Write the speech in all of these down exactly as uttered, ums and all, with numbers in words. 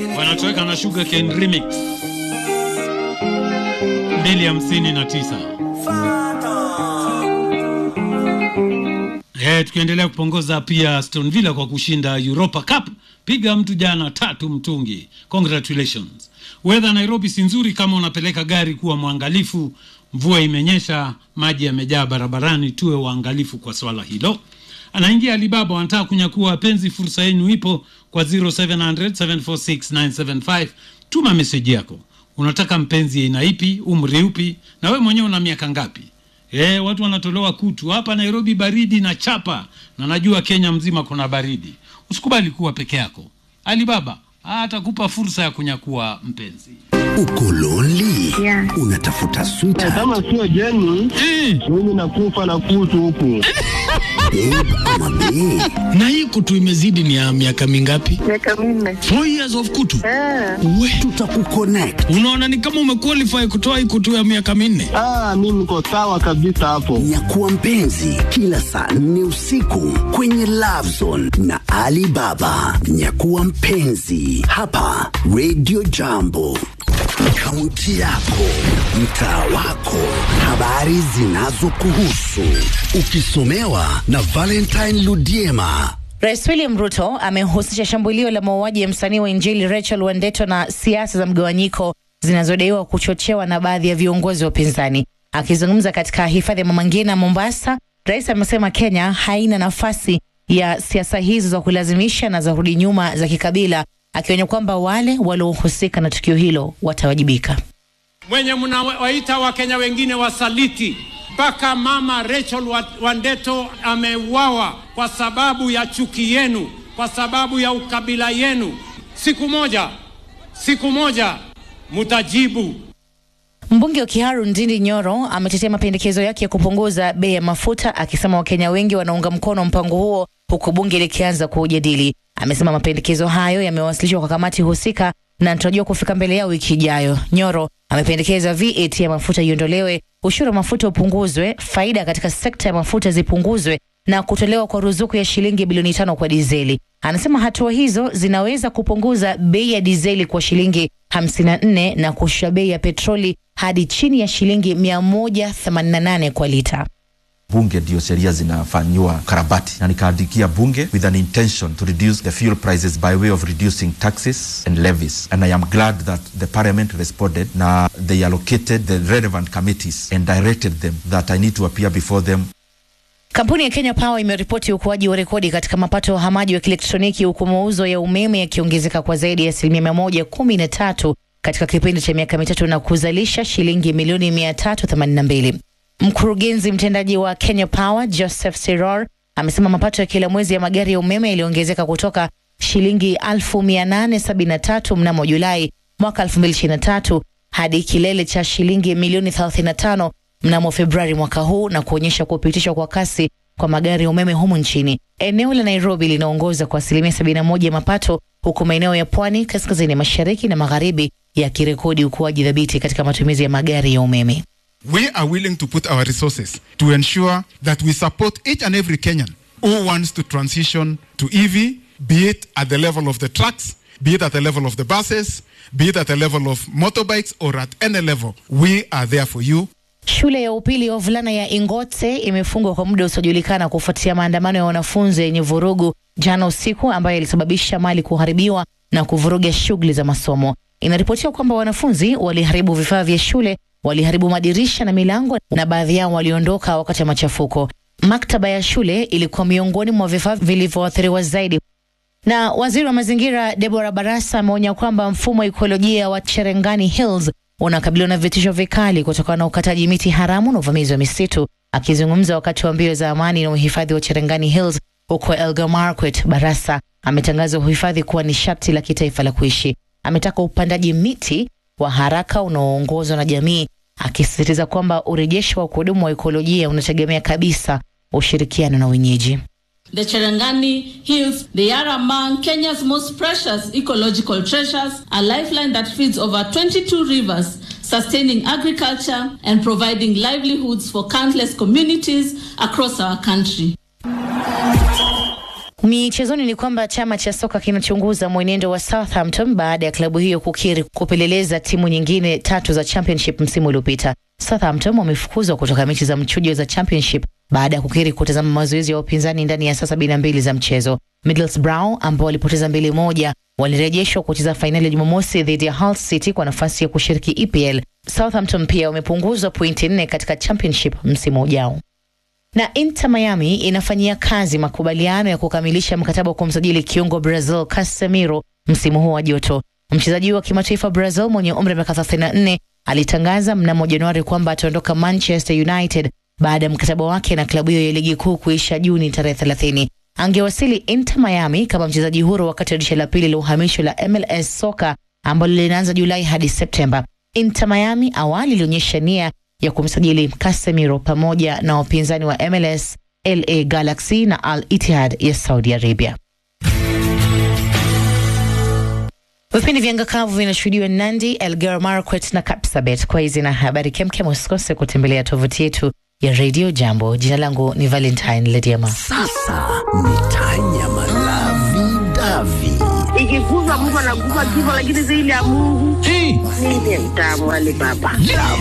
wanatoweka na Sugar Cane Remix mbili hamsini na tisa. Eh, tukiendelea kupongoza pia Aston Villa kwa kushinda Europa Cup. Piga mtu jana tatu mtungi. Congratulations. Weather Nairobi si nzuri kama unapeleka gari, kuwa mwangalifu. Mvua imenyesha, maji yamejaa barabarani, tuwe waangalifu kwa swala hilo. Anaingia Alibaba, wanataka kunyakua wapenzi, fursa yenu ipo kwa zero seven zero zero seven four six nine seven five. Tuma message yako. Unataka mpenzi aina ipi, umri upi, na wewe mwenyewe una miaka ngapi? Eh, watu wanatolewa kutu. Hapa Nairobi baridi na chapa, na najua Kenya mzima kuna baridi. Usikubali kuwa peke yako. Alibaba atakupa fursa ya kunyakua mpenzi. Uko lonely? Yeah. Unatafuta sweetheart? Kama sio Jenny, mimi nakufa na kutu huku. Babe ama bae? Na hii kutu imezidi ni ya miaka mingapi? Miaka minne. Four years of kutu? Eh. We, tutakuconnect. unaona ni kama umequalify kutoa hii kutu ya miaka minne? Ah, mimi niko sawa kabisa hapo. Nyakuwa mpenzi kila saa nne usiku kwenye Love Zone na Alibaba. Nyakuwa mpenzi hapa Radio Jambo. Kaunti yako, mtaa wako, habari zinazokuhusu, ukisomewa na Valentine Ludiema. Rais William Ruto amehusisha shambulio la mauaji ya msanii wa Injili Rachel Wandeto na siasa za mgawanyiko zinazodaiwa kuchochewa na baadhi ya viongozi wa upinzani. Akizungumza katika hifadhi ya Mama Ngina Mombasa, rais amesema Kenya haina nafasi ya siasa hizo za kulazimisha na za rudi nyuma za kikabila, akionya kwamba wale waliohusika na tukio hilo watawajibika. Mwenye mnawaita wa Kenya wengine wasaliti, mpaka mama Rachel Wandeto ameuawa kwa sababu ya chuki yenu, kwa sababu ya ukabila yenu. Siku moja, siku moja mutajibu. Mbunge wa Kiharu Ndindi Nyoro ametetea mapendekezo yake ya kupunguza bei ya mafuta, akisema Wakenya wengi wanaunga mkono mpango huo huku bunge likianza kujadili. Amesema mapendekezo hayo yamewasilishwa kwa kamati husika na anatarajiwa kufika mbele yao wiki ijayo. Nyoro amependekeza V A T ya mafuta iondolewe, ushuru wa mafuta upunguzwe, faida katika sekta ya mafuta zipunguzwe na kutolewa kwa ruzuku ya shilingi bilioni tano kwa dizeli. Anasema hatua hizo zinaweza kupunguza bei ya dizeli kwa shilingi hamsini na nne na kushusha bei ya petroli hadi chini ya shilingi mia moja themanini na nane kwa lita. Bunge ndio sheria zinafanywa karabati, na nikaandikia bunge with an intention to reduce the fuel prices by way of reducing taxes and levies, and I am glad that the parliament responded. Now they allocated the relevant committees and directed them that I need to appear before them. Kampuni ya Kenya Power imeripoti ukuaji wa rekodi katika mapato ya hamaji wa kielektroniki, huku mauzo ya umeme yakiongezeka kwa zaidi ya asilimia mia moja kumi na tatu katika kipindi cha miaka mitatu na kuzalisha shilingi milioni mia tatu themanini na mbili. Mkurugenzi mtendaji wa Kenya Power Joseph Siror amesema mapato ya kila mwezi ya magari ya umeme yaliongezeka kutoka shilingi elfu mia nane sabini na tatu mnamo Julai mwaka elfu mbili ishirini na tatu hadi kilele cha shilingi milioni thelathini na tano mnamo Februari mwaka huu, na kuonyesha kupitishwa kwa kasi kwa magari ya umeme humu nchini. Eneo la Nairobi linaongoza kwa asilimia sabini na moja ya mapato, huku maeneo ya pwani, kaskazini mashariki na magharibi yakirekodi ukuaji dhabiti katika matumizi ya magari ya umeme. We are willing to put our resources to ensure that we support each and every Kenyan who wants to transition to E V, be it at the level of the trucks, be it at the level of the buses, be it at the level of motorbikes, or at any level. We are there for you. Shule ya upili ya wavulana ya Ingote imefungwa kwa muda usiojulikana kufuatia maandamano ya wanafunzi yenye vurugu jana usiku, ambayo ilisababisha mali kuharibiwa na kuvuruga shughuli za masomo. Inaripotiwa kwamba wanafunzi waliharibu vifaa vya shule, waliharibu madirisha na milango, na baadhi yao waliondoka wakati wa machafuko. Maktaba ya shule ilikuwa miongoni mwa vifaa vilivyoathiriwa zaidi. Na waziri wa mazingira Deborah Barasa ameonya kwamba mfumo wa ekolojia wa Cherangani Hills unakabiliwa na vitisho vikali kutokana na ukataji miti haramu na uvamizi wa misitu. Akizungumza wakati wa mbio za amani na uhifadhi wa Cherangani Hills huko Elgeyo Marakwet, Barasa ametangaza uhifadhi kuwa ni sharti la kitaifa la kuishi. Ametaka upandaji miti wa haraka unaoongozwa na jamii, akisisitiza kwamba urejesho wa kudumu wa ekolojia unategemea kabisa ushirikiano na wenyeji. The Cherangani Hills, they are among Kenya's most precious ecological treasures, a lifeline that feeds over twenty-two rivers, sustaining agriculture and providing livelihoods for countless communities across our country. Michezoni ni kwamba chama cha soka kinachunguza mwenendo wa Southampton baada ya klabu hiyo kukiri kupeleleza timu nyingine tatu za Championship msimu uliopita. Southampton wamefukuzwa kutoka mechi za mchujo za Championship baada ya kukiri kutazama mazoezi ya upinzani ndani ya saa sabini na mbili za mchezo. Middlesbrough ambao walipoteza mbili moja walirejeshwa kucheza fainali ya Jumamosi dhidi ya Hull City kwa nafasi ya kushiriki E P L. Southampton pia wamepunguzwa pointi nne katika Championship msimu ujao. Na Inter Miami inafanyia kazi makubaliano ya kukamilisha mkataba wa kumsajili kiungo Brazil Casemiro msimu huu wa joto. Mchezaji wa kimataifa Brazil mwenye umri wa miaka thelathini na nne alitangaza mnamo Januari kwamba ataondoka Manchester United baada ya mkataba wake na klabu hiyo ya ligi kuu kuisha Juni tarehe thelathini. Angewasili Inter Miami kama mchezaji huru wakati wa dirisha la pili la uhamisho la M L S Soka ambalo linaanza Julai hadi Septemba. Inter Miami awali ilionyesha nia ya kumsajili Casemiro pamoja na wapinzani wa M L S, L A Galaxy na Al Ittihad ya Saudi Arabia. Vipindi vya ngakavu vinashuhudiwa Nandi, Elgeyo Marakwet na Kapsabet. Kwa hizi na habari kemkem usikose kutembelea tovuti yetu ya Radio Jambo. Jina langu ni Valentine Lediama. Sasa ni Tanya Malavi Davi. Ikikuza Mungu anakufa kifo, lakini zile ya Mungu ni mtamu Alibaba.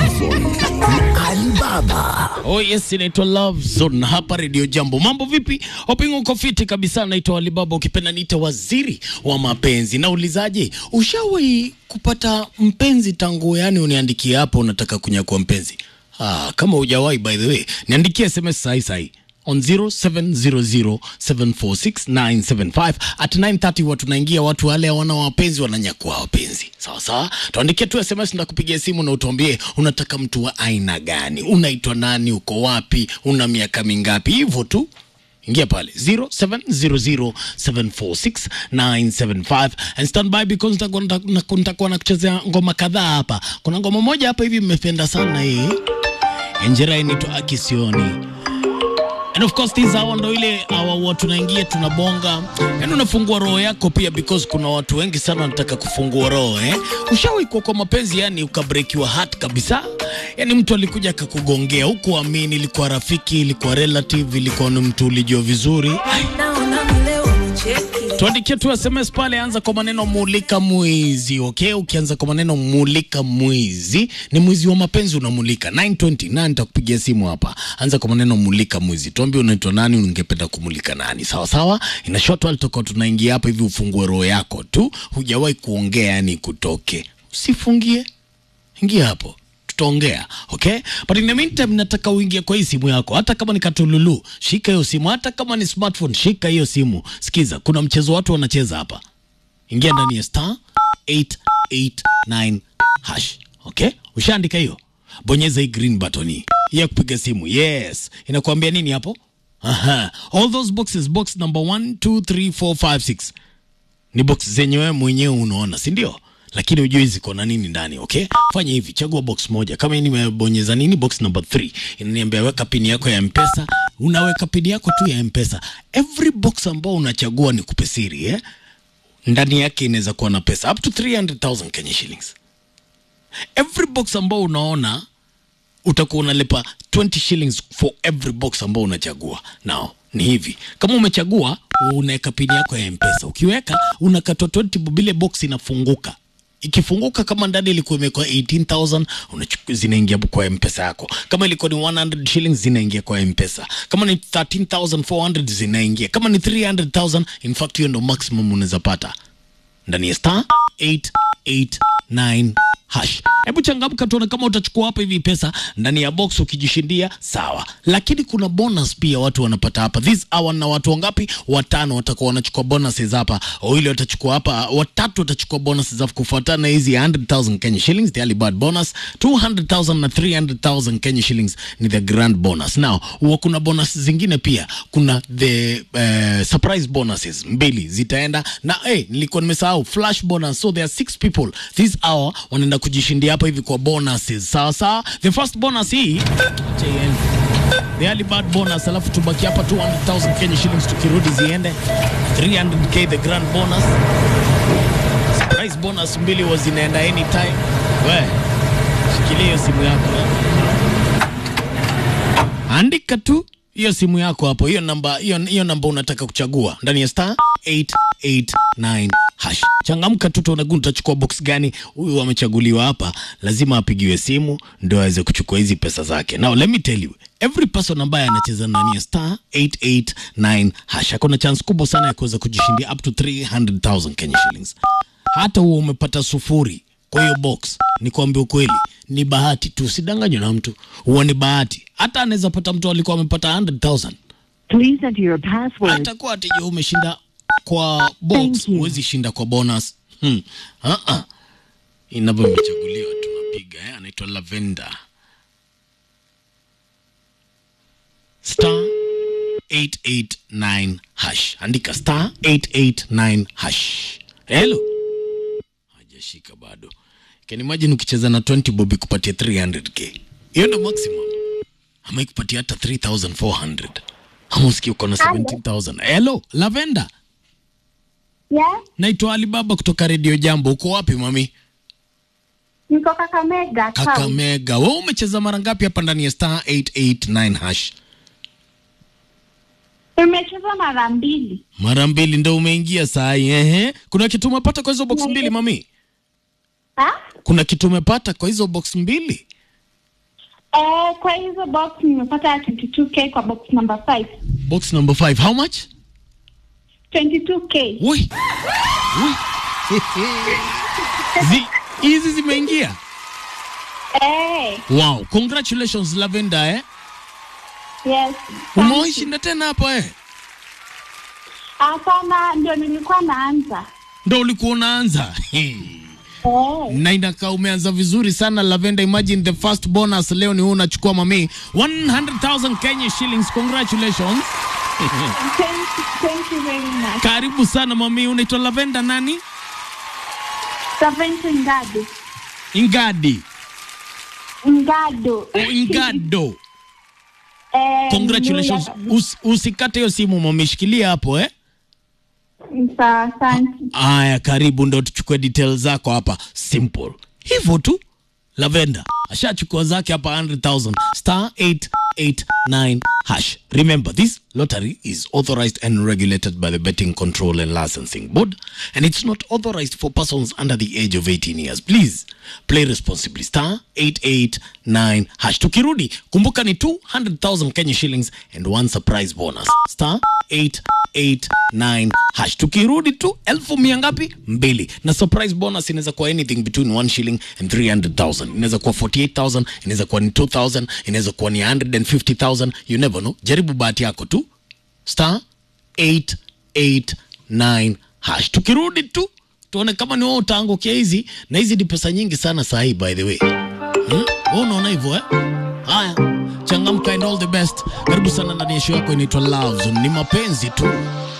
Alibaba. Oh yes, inaitwa Love Zone hapa Radio Jambo. Mambo vipi? Hoping uko fiti kabisa. Naitwa Alibaba, ukipenda niite waziri wa mapenzi. Naulizaje, ushawahi kupata mpenzi tangu yani uniandikie hapo unataka kunyakua mpenzi? Ah, kama hujawahi by the way, niandikie S M S sahi sahi on zero seven zero zero seven four six nine seven five. At nine thirty watu naingia, watu wale wana wapenzi wananyakua wapenzi. Sawa sawa, tuandikie tu S M S na kupigia simu na utuambie unataka mtu wa aina gani, unaitwa nani, uko wapi, una miaka mingapi, hivyo tu. Ingia pale zero seven zero zero seven four six nine seven five and stand by because nitakuwa na kuchezea ngoma kadhaa hapa. Kuna ngoma moja hapa hivi mmependa sana hii. Enjera inaitwa Akisioni. And of course these are ndo ile awa watu naingia tunabonga. Yaani unafungua roho yako pia because kuna watu wengi sana wanataka kufungua roho eh. Ushawahi kuwa kwa mapenzi yani ukabreak your heart kabisa? Yaani mtu alikuja akakugongea huko, amini ilikuwa rafiki, ilikuwa relative, ilikuwa ni mtu ulijua vizuri. Tuandikie tu S M S pale, anza kwa maneno mulika mwizi, okay? Ukianza kwa maneno mulika mwizi, ni mwizi wa mapenzi unamulika. nine twenty nine nitakupigia simu hapa. Anza kwa maneno mulika mwizi. Tuambie unaitwa nani, ungependa kumulika nani. Sawa sawa? Ina short while toko tunaingia hapa hivi ufungue roho yako tu. Hujawahi kuongea yani kutoke. Usifungie. Ingia hapo. Tutaongea, okay? But in the meantime nataka uingie kwa hii simu yako. Hata kama ni katululu, shika hiyo simu. Hata kama ni smartphone, shika hiyo simu. Sikiza, kuna mchezo watu wanacheza hapa. Ingia ndani ya star eight eight nine hash, okay? Ushaandika hiyo? Bonyeza hii green button hii ya kupiga simu. Yes. Inakuambia nini hapo? Aha. All those boxes, box number one, two, three, four, five, six. Ni box zenye wewe mwenyewe unaona, si ndio? Lakini ujue ziko na nini ndani, okay? Fanya hivi, chagua box moja. Kama hii nimebonyeza nini, box number three. Inaniambia weka pin yako ya M-Pesa. Unaweka pin yako tu ya M-Pesa. Every box ambao unachagua ni kupe siri, eh? Ndani yake inaweza kuwa na pesa up to three hundred thousand Kenya shillings. Every box ambao unaona utakuwa unalipa twenty shillings for every box ambao unachagua. Now, ni hivi. Kama umechagua, unaweka pin yako ya M-Pesa. Ukiweka, unakatwa twenty bile box inafunguka. Ikifunguka kama ndani ilikuwa imekuwa eighteen thousand, unachukua zinaingia kwa M-Pesa yako. Kama ilikuwa ni one hundred shillings zinaingia kwa M-Pesa. Kama ni thirteen thousand four hundred zinaingia. Kama ni three hundred thousand, in fact hiyo ndo maximum unaweza pata. Ndani ya star eight eight nine hash. Hebu changamka tuone kama utachukua hapa hivi pesa ndani ya box ukijishindia, sawa. Lakini kuna bonus pia watu wanapata hapa. This hour na watu wangapi? Watano watakuwa wanachukua bonuses hapa. Wawili watachukua hapa, watatu watachukua bonuses za kufuatana hizi one hundred thousand Kenya shillings, the early bird bonus, two hundred thousand na three hundred thousand Kenya shillings ni the grand bonus. Now, huwa kuna bonus zingine pia. Kuna the uh, surprise bonuses mbili zitaenda na eh hey, nilikuwa nimesahau flash bonus. So there are six people this hour wanaenda kujishindia hapa hivi kwa bonuses. Sawa sawa. The first bonus hii the early bird bonus, alafu tubaki hapa two hundred thousand Kenya shillings tukirudi ziende three hundred K the grand bonus. Surprise bonus mbili wazinaenda anytime. We shikilia hiyo simu yako, andika tu hiyo simu yako hapo, hiyo namba, hiyo hiyo namba unataka kuchagua ndani ya star eight eight nine hash. Changamka tu, tuone utachukua box gani. Huyu amechaguliwa hapa, lazima apigiwe simu ndio aweze kuchukua hizi pesa zake. Now let me tell you, every person ambaye anacheza ndani ya star eight eight nine hash akona chance kubwa sana ya kuweza kujishindia up to three hundred thousand Kenya shillings. Hata huo umepata sufuri kwa hiyo box, ni kuambia ukweli, ni bahati tu, usidanganywe na mtu. Huo ni bahati. Hata anaweza pata mtu alikuwa amepata one hundred thousand. Please enter your password. Hata kwa ati umeshinda kwa box, huwezi shinda kwa bonus. Hmm. Ah ah. Inapo imechaguliwa tunapiga, eh, anaitwa Lavender. Star eight eight nine hash. Andika star eight eight nine hash. Hello. Hajashika bado. Can imagine ukicheza na twenty bob kupatia three hundred k. Hiyo ndo maximum. Ama ikupatia hata three thousand four hundred. Ama usikie uko na seventeen thousand. Hello, Lavender. Yeah? Naitwa Alibaba kutoka Radio Jambo. Uko wapi mami? Niko Kakamega. Kakamega. Wewe umecheza mara ngapi hapa ndani ya star eight eight nine hash? Nimecheza mara mbili. Mara mbili ndio umeingia saa hii. Ehe. Kuna kitu umepata kwa hizo box mbili mami? Ha? Kuna kitu umepata kwa hizo box mbili? Eh, kwa hizo box nimepata twenty-two k kwa box number five. Box number five. How much? twenty-two k. Ui. Ui. Zi, hizi zimeingia? Eh. Wow, congratulations Lavender, eh? Yes. Umeishinda tena hapa eh? Hapana, ndio nilikuwa naanza. Ndio ulikuwa unaanza. Oh. Na inakaa umeanza vizuri sana Lavender. Imagine the first bonus leo ni unachukua mami one hundred thousand Kenya shillings. Congratulations. Thank you, thank you very much. Karibu sana mami. Unaitwa Lavender nani? Lavender Ngado. Ingadi. Ngado. Oh, Ingado. Eh, congratulations. Us, usikate hiyo simu mami, shikilia hapo eh. Sawa, asante. Aya, karibu ndo tuchukue details zako hapa. Simple. Hivyo tu. Lavender ashachukua zake hapa one hundred thousand. Star eight eight nine hash. Remember, this lottery is authorized and regulated by the Betting Control and Licensing Board, and it's not authorized for persons under the age of eighteen years. Please play responsibly. Star eight eight nine hash. Tukirudi, kumbuka ni two hundred thousand Kenya shillings and one surprise bonus. Star eight eight nine hash. Tukirudi tu elfu mia ngapi? Mbili. Na surprise bonus inaweza kuwa anything between one shilling and three hundred thousand. Inaweza kuwa forty-eight thousand, inaweza kuwa ni two thousand, inaweza kuwa ni one hundred fifty thousand. You never know. Jaribu bahati yako tu. Star eight eight nine hash. Tukirudi tu tuone kama ni wewe utaangukia hizi, na hizi ni pesa nyingi sana saa hii by the way. Hmm? Wewe unaona hivyo eh? Haya. Changamka and all the best. Karibu sana ndani ya show yako inaitwa Love Zone. Ni mapenzi tu.